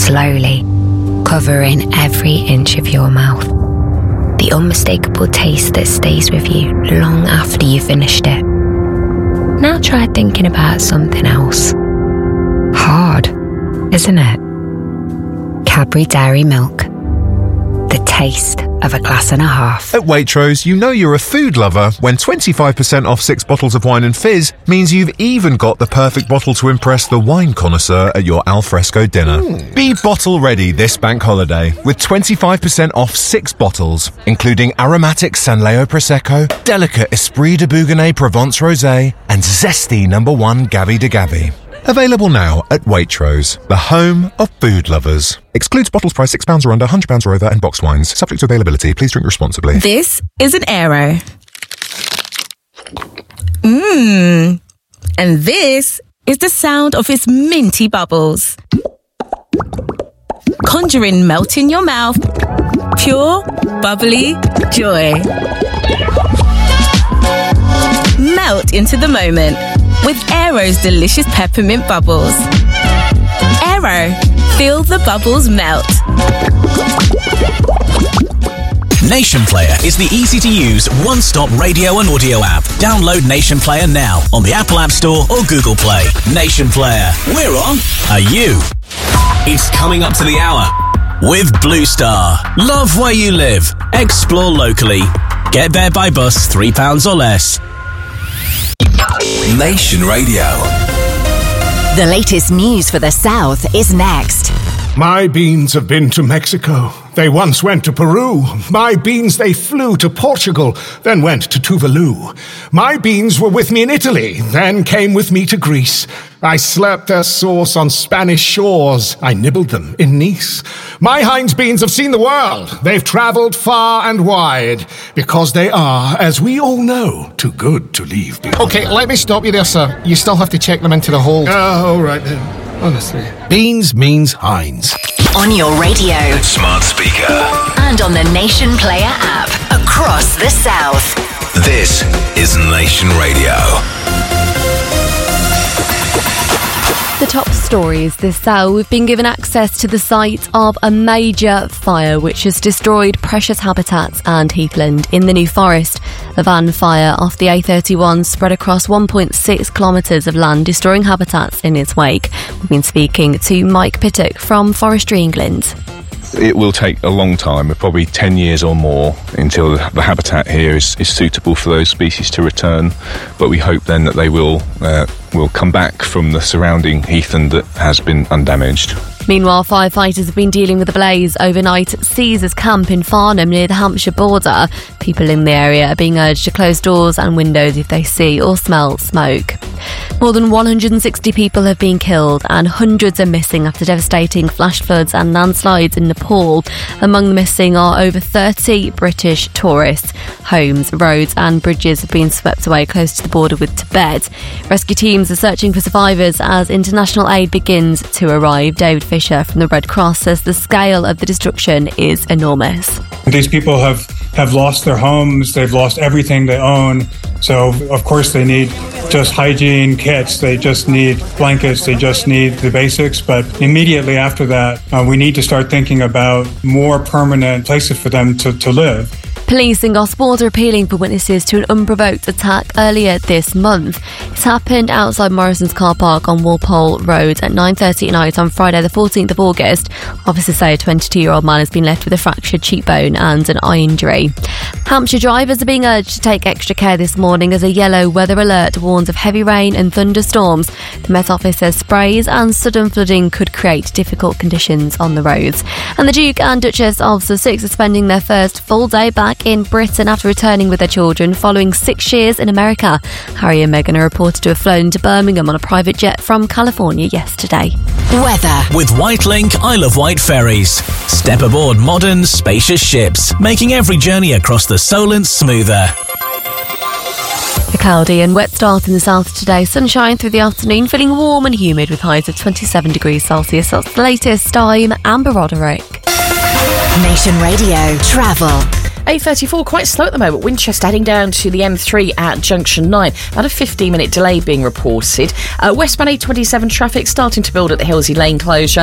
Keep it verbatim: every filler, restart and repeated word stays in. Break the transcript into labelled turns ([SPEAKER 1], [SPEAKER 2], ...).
[SPEAKER 1] slowly, covering every inch of your mouth. The unmistakable taste that stays with you long after you've finished it. Now try thinking about something else. Hard, isn't it? Cadbury Dairy Milk. The taste of a glass and a half.
[SPEAKER 2] At Waitrose, you know you're a food lover when twenty-five percent off six bottles of wine and fizz means you've even got the perfect bottle to impress the wine connoisseur at your alfresco dinner. Mm. Be bottle ready this bank holiday with twenty-five percent off six bottles, including aromatic Sanleo Prosecco, delicate Esprit de Bougonnet Provence Rosé, and zesty number one Gavi de Gavi. Available now at Waitrose, the home of food lovers. Excludes bottles priced six pounds or under, one hundred pounds or over, and boxed wines. Subject to availability. Please drink responsibly.
[SPEAKER 3] This is an Aero. Mmm. And this is the sound of its minty bubbles. Conjuring melt in your mouth. Pure, bubbly joy. Melt into the moment with Aero's delicious peppermint bubbles. Aero, feel the bubbles melt.
[SPEAKER 4] Nation Player is the easy-to-use, one-stop radio and audio app. Download Nation Player now on the Apple App Store or Google Play. Nation Player, we're on. Are you? It's coming up to the hour with Blue Star. Love where you live. Explore locally. Get there by bus, three pounds or less.
[SPEAKER 5] Nation Radio.
[SPEAKER 6] The latest news for the South is next.
[SPEAKER 7] My beans have been to Mexico. They once went to Peru. My beans, they flew to Portugal, then went to Tuvalu. My beans were with me in Italy, then came with me to Greece. I slurped their sauce on Spanish shores. I nibbled them in Nice. My Heinz beans have seen the world. They've travelled far and wide, because they are, as we all know, too good to leave behind.
[SPEAKER 8] Okay, let me stop you there, sir. You still have to check them into the hold.
[SPEAKER 7] Oh, all right then. Honestly.
[SPEAKER 8] Beans means Heinz.
[SPEAKER 6] On your radio.
[SPEAKER 5] Smart speaker.
[SPEAKER 6] And on the Nation Player app. Across the South.
[SPEAKER 5] This is Nation Radio.
[SPEAKER 9] The top stories this hour. We've been given access to the site of a major fire which has destroyed precious habitats and heathland in the New Forest. A van fire off the A thirty-one spread across one point six kilometres of land, destroying habitats in its wake. We've been speaking to Mike Pittock from Forestry England.
[SPEAKER 10] It will take a long time, probably ten years or more, until the habitat here is, is suitable for those species to return. But we hope then that they will uh, will come back from the surrounding heathland that has been undamaged.
[SPEAKER 9] Meanwhile, firefighters have been dealing with the blaze overnight at Caesar's Camp in Farnham near the Hampshire border. People in the area are being urged to close doors and windows if they see or smell smoke. More than one hundred sixty people have been killed and hundreds are missing after devastating flash floods and landslides in Nepal. Among the missing are over thirty British tourists. Homes, roads and bridges have been swept away close to the border with Tibet. Rescue teams are searching for survivors as international aid begins to arrive. David Fisher from the Red Cross says the scale of the destruction is enormous.
[SPEAKER 11] These people have, have lost their homes, they've lost everything they own, so of course they need just hygiene kits, they just need blankets, they just need the basics, but immediately after that, uh, we need to start thinking about more permanent places for them to, to live.
[SPEAKER 9] Police in Gosport are appealing for witnesses to an unprovoked attack earlier this month. It's happened outside Morrison's car park on Walpole Road at nine thirty at night on Friday the fourteenth of August. Officers say a twenty-two-year-old man has been left with a fractured cheekbone and an eye injury. Hampshire drivers are being urged to take extra care this morning as a yellow weather alert warns of heavy rain and thunderstorms. The Met Office says sprays and sudden flooding could create difficult conditions on the roads. And the Duke and Duchess of Sussex are spending their first full day back in Britain after returning with their children following six years in America. Harry and Meghan are reported to have flown to Birmingham on a private jet from California yesterday.
[SPEAKER 6] Weather.
[SPEAKER 4] With Whitelink Isle of Wight ferries. Step aboard modern, spacious ships, making every journey across the Solent smoother.
[SPEAKER 9] A cloudy and wet start in the south today. Sunshine through the afternoon, feeling warm and humid with highs of twenty-seven degrees Celsius. That's the latest. I'm Amber Roderick.
[SPEAKER 6] Nation Radio Travel.
[SPEAKER 12] A thirty-four, quite slow at the moment. Winchester heading down to the M three at junction nine. About a fifteen minute delay being reported. Uh, westbound A twenty-seven traffic starting to build at the Hillsey Lane closure.